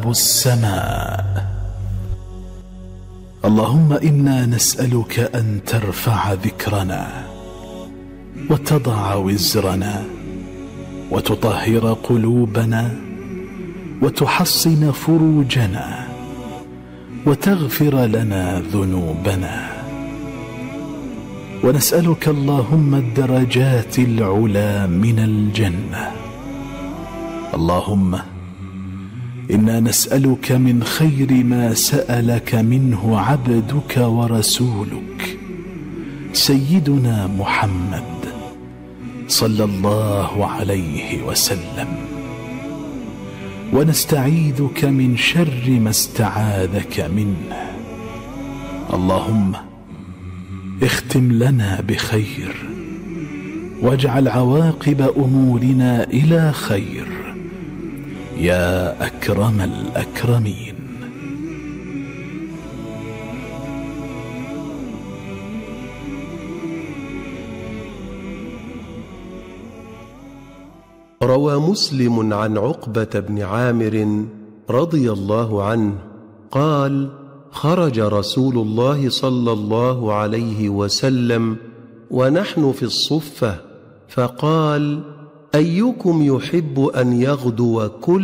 السماء. اللهم إنا نسألك أن ترفع ذكرنا وتضع وزرنا وتطهر قلوبنا وتحصن فروجنا وتغفر لنا ذنوبنا. ونسألك اللهم الدرجات العلى من الجنة. اللهم إنا نسألك من خير ما سألك منه عبدك ورسولك سيدنا محمد صلى الله عليه وسلم، ونستعيذك من شر ما استعاذك منه. اللهم اختم لنا بخير واجعل عواقب أمورنا إلى خير يا أكرم الأكرمين. روى مسلم عن عقبة بن عامر رضي الله عنه قال: خرج رسول الله صلى الله عليه وسلم ونحن في الصفة، فقال: أيكم يحب أن يغدو كل